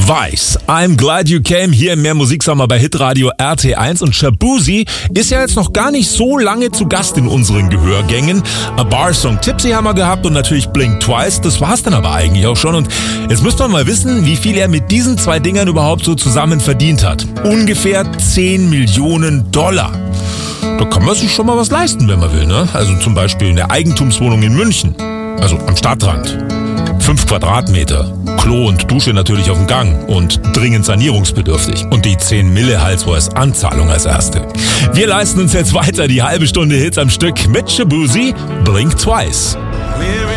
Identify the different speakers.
Speaker 1: Twice, I'm Glad You Came, hier im Mehr Musiksommer bei Hitradio RT1. Und Shaboozey ist ja jetzt noch gar nicht so lange zu Gast in unseren Gehörgängen. A Bar Song Tipsy haben wir gehabt und natürlich Blink Twice. Das war's dann aber eigentlich auch schon. Und jetzt müsst wir mal wissen, wie viel er mit diesen zwei Dingern überhaupt so zusammen verdient hat. Ungefähr 10 Millionen Dollar. Da kann man sich schon mal was leisten, wenn man will, ne? Also zum Beispiel eine Eigentumswohnung in München, also am Stadtrand. 5 Quadratmeter, Klo und Dusche natürlich auf dem Gang und dringend sanierungsbedürftig. Und die 10 Mille halt so als Anzahlung als erste. Wir leisten uns jetzt weiter die halbe Stunde Hits am Stück mit Shaboozey, Blink Twice.